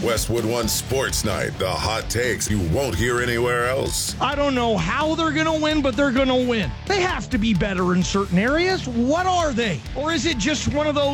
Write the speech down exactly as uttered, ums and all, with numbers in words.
Westwood One Sports Night, the hot takes you won't hear anywhere else. I don't know how they're going to win, but they're going to win. They have to be better in certain areas. What are they? Or is it just one of those